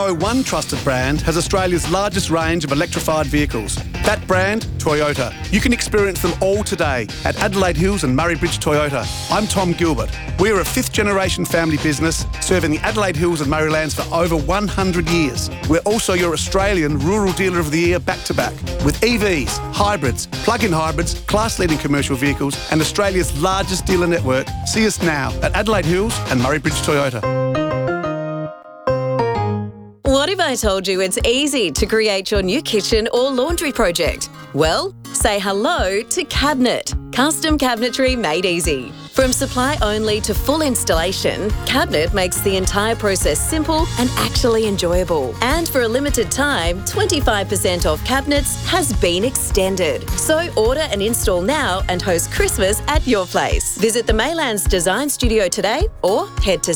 know one trusted brand has Australia's largest range of electrified vehicles. That brand, Toyota. You can experience them all today at Adelaide Hills and Murray Bridge Toyota. I'm Tom Gilbert. We're a fifth-generation family business serving the Adelaide Hills and Murraylands for over 100 years. We're also your Australian Rural Dealer of the Year back-to-back with EVs, hybrids, plug-in hybrids, class-leading commercial vehicles and Australia's largest dealer network. See us now at Adelaide Hills and Murray Bridge Toyota. What if I told you it's easy to create your new kitchen or laundry project? Well, say hello to Cabinet. Custom cabinetry made easy. From supply only to full installation, Cabinet makes the entire process simple and actually enjoyable. And for a limited time, 25% off cabinets has been extended. So order and install now and host Christmas at your place. Visit the Maylands Design Studio today or head to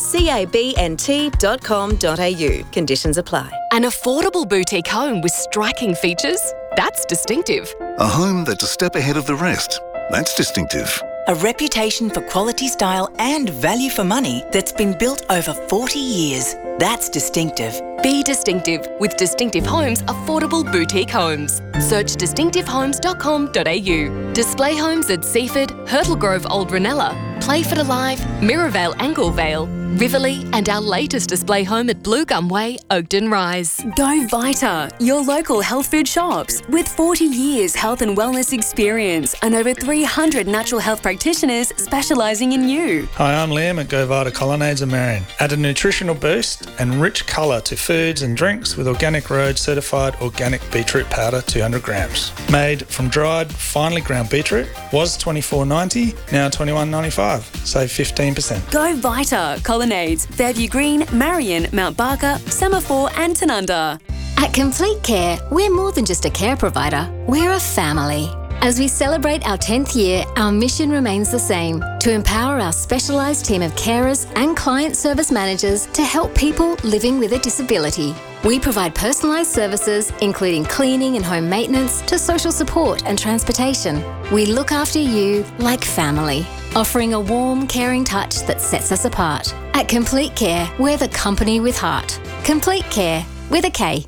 cabnt.com.au. Conditions apply. An affordable boutique home with striking features? That's distinctive. A home that's a step ahead of the rest? That's distinctive. A reputation for quality, style and value for money that's been built over 40 years. That's distinctive. Be distinctive with Distinctive Homes Affordable Boutique Homes. Search distinctivehomes.com.au. Display homes at Seaford, Hurtle Grove Old Ranella, Playford Alive, Mirrorvale Anglevale, Riverlea and our latest display home at Blue Gum Way, Oakden Rise. Go Vita, your local health food shops. With 40 years health and wellness experience and over 300 natural health practitioners specialising in you. Hi, I'm Liam at Go Vita Colonnades of Marion. Add a nutritional boost and rich colour to foods and drinks with Organic Road certified organic beetroot powder 200 grams. Made from dried, finely ground beetroot. Was $24.90, now $21.95. Save 15%. Go Vita, Colonnades, Fairview Green, Marion, Mount Barker, Semaphore and Tanunda. At Complete Care, we're more than just a care provider, we're a family. As we celebrate our 10th year, our mission remains the same, to empower our specialised team of carers and client service managers to help people living with a disability. We provide personalised services, including cleaning and home maintenance, to social support and transportation. We look after you like family, offering a warm, caring touch that sets us apart. At Complete Care, we're the company with heart. Complete Care, with a K.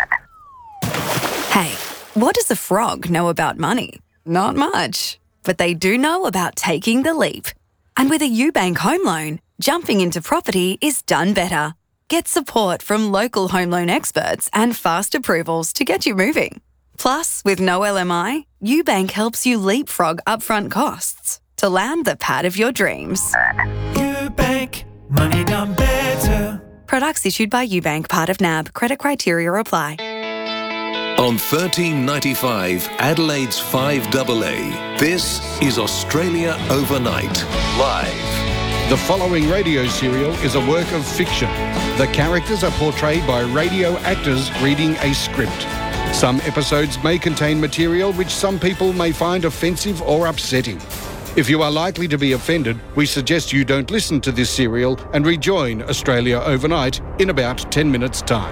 Hey, what does a frog know about money? Not much. But they do know about taking the leap. And with a UBank home loan, jumping into property is done better. Get support from local home loan experts and fast approvals to get you moving. Plus, with no LMI, UBank helps you leapfrog upfront costs to land the pad of your dreams. UBank, money done better. Products issued by UBank, part of NAB. Credit criteria apply. On 1395 Adelaide's 5AA, this is Australia Overnight. Live. The following radio serial is a work of fiction. The characters are portrayed by radio actors reading a script. Some episodes may contain material which some people may find offensive or upsetting. If you are likely to be offended, we suggest you don't listen to this serial and rejoin Australia Overnight in about 10 minutes' time.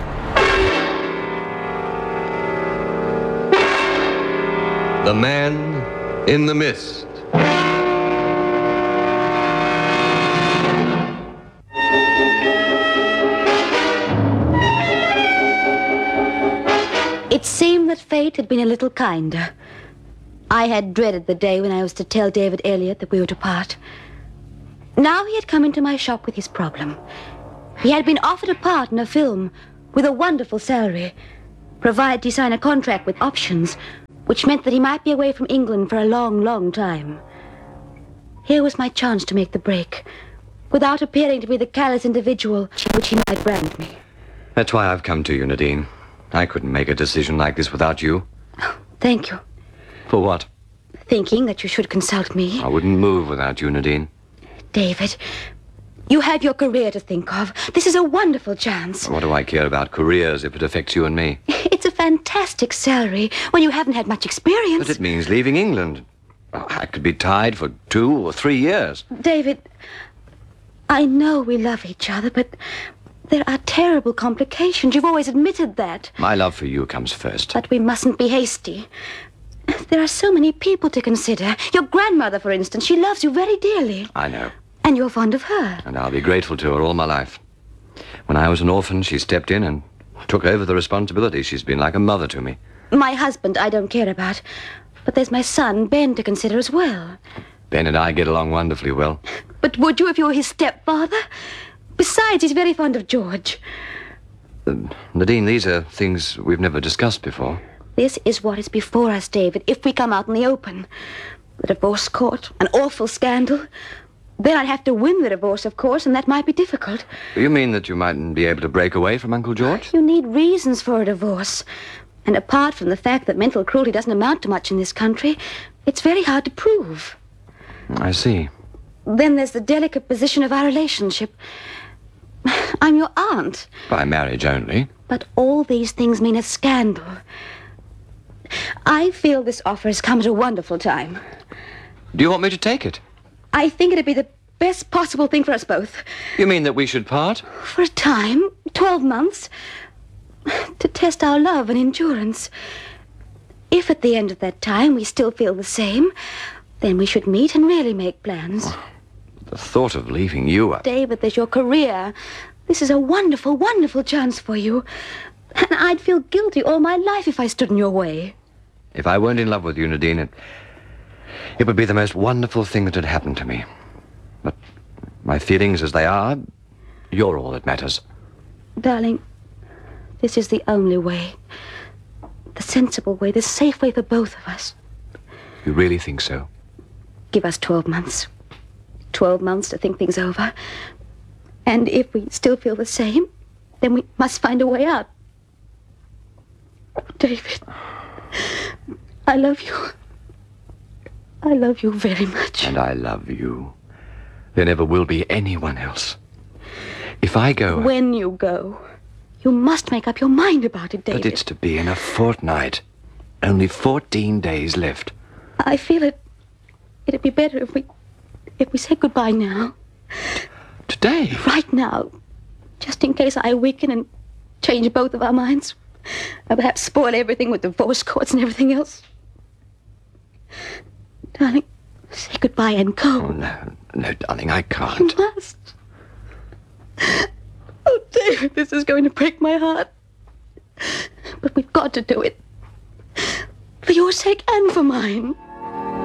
The Man in the Mist. It seemed that fate had been a little kinder. I had dreaded the day when I was to tell David Elliott that we were to part. Now he had come into my shop with his problem. He had been offered a part in a film with a wonderful salary, provided he sign a contract with options, which meant that he might be away from England for a long, long time. Here was my chance to make the break, without appearing to be the callous individual which he might brand me. That's why I've come to you, Nadine. I couldn't make a decision like this without you. Oh, thank you. For what? Thinking that you should consult me. I wouldn't move without you, Nadine. David, you have your career to think of. This is a wonderful chance. What do I care about careers if it affects you and me? It's a fantastic salary when you haven't had much experience. But it means leaving England. I could be tied for 2 or 3 years. David, I know we love each other, but there are terrible complications. You've always admitted that. My love for you comes first. But we mustn't be hasty. There are so many people to consider. Your grandmother, for instance, she loves you very dearly. I know. And you're fond of her. And I'll be grateful to her all my life. When I was an orphan, she stepped in and took over the responsibility. She's been like a mother to me. My husband I don't care about. But there's my son, Ben, to consider as well. Ben and I get along wonderfully well. But would you if you were his stepfather? Besides, he's very fond of George. Nadine, these are things we've never discussed before. This is what is before us, David, if we come out in the open. The divorce court, an awful scandal. Then I'd have to win the divorce, of course, and that might be difficult. You mean that you mightn't be able to break away from Uncle George? You need reasons for a divorce. And apart from the fact that mental cruelty doesn't amount to much in this country, it's very hard to prove. I see. Then there's the delicate position of our relationship. I'm your aunt. By marriage only. But all these things mean a scandal. I feel this offer has come at a wonderful time. Do you want me to take it? I think it'd be the best possible thing for us both. You mean that we should part? For a time, 12 months, to test our love and endurance. If at the end of that time we still feel the same, then we should meet and really make plans. The thought of leaving you up. David, there's your career. This is a wonderful, wonderful chance for you. And I'd feel guilty all my life if I stood in your way. If I weren't in love with you, Nadine, it would be the most wonderful thing that had happened to me. But my feelings as they are, you're all that matters. Darling, this is the only way. The sensible way, the safe way for both of us. You really think so? Give us 12 months. 12 months to think things over. And if we still feel the same, then we must find a way out. David, I love you. I love you very much. And I love you. There never will be anyone else. If I go... When you go, you must make up your mind about it, David. But it's to be in a fortnight. Only 14 days left. I feel it'd be better if we said goodbye now. Today? Right now. Just in case I weaken and change both of our minds. Or perhaps spoil everything with divorce courts and everything else. Darling, say goodbye and go. Oh, no, darling, I can't. You must. Oh, David, this is going to break my heart. But we've got to do it. For your sake and for mine.